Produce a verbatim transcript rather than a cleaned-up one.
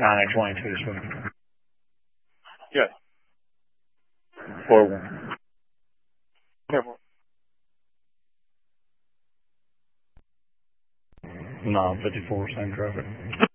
nine twenty-two, so. Yes. four one. Careful. No, fifty-four, same traffic.